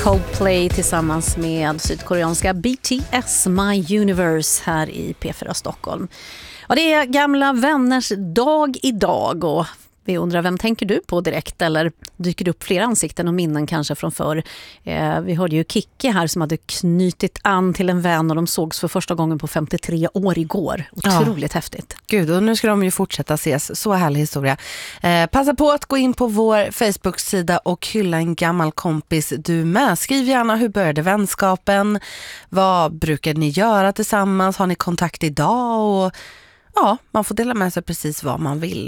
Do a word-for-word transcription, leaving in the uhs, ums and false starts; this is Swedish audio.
Coldplay tillsammans med sydkoreanska B T S My Universe här i P fyra Stockholm. Ja, det är gamla vänners dag idag och vi undrar, vem tänker du på direkt, eller dyker det upp flera ansikten och minnen kanske från förr? Eh, vi hörde ju Kicke här som hade knutit an till en vän och de sågs för första gången på femtiotre år igår. Otroligt ja. häftigt. Gud, och nu ska de ju fortsätta ses. Så härlig historia. Eh, passa på att gå in på vår Facebook-sida och hylla en gammal kompis du med. Skriv gärna, hur började vänskapen? Vad brukar ni göra tillsammans? Har ni kontakt idag? Och ja, man får dela med sig precis vad man vill.